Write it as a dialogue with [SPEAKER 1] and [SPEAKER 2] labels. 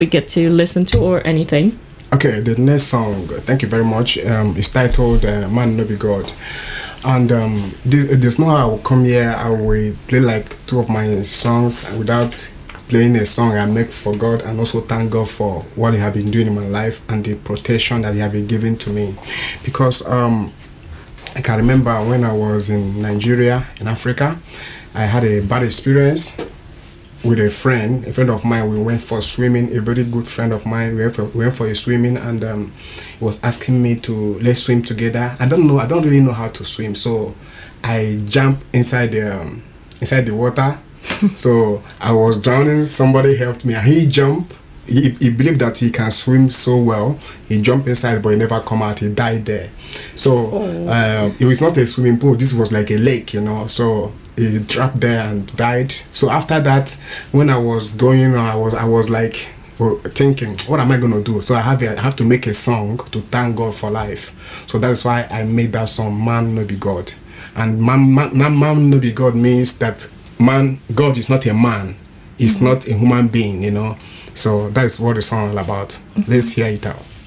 [SPEAKER 1] we get to listen to or anything?
[SPEAKER 2] Okay, the next song, thank you very much, is titled Man No Be God. And there's no how I will come here, I will play like two of my songs without playing a song I make for God, and also thank God for what He has been doing in my life and the protection that He has been giving to me. Because I can remember when I was in Nigeria, in Africa, I had a bad experience with a friend of mine. We went for swimming, a very good friend of mine. We went for a swimming, and he was asking me to let's swim together. I don't really know how to swim, so I jumped inside the water. So I was drowning. Somebody helped me, and he jumped. He believed that he can swim so well. He jumped inside, but he never come out. He died there. So it was not a swimming pool. This was like a lake, So he dropped there and died. So after that, when I was going, I was like thinking, what am I going to do? So I have to make a song to thank God for life. So that is why I made that song, Man No Be God. And man no be God means that God is not a man. He's not a human being, So that is what the song is all about. Let's hear it out.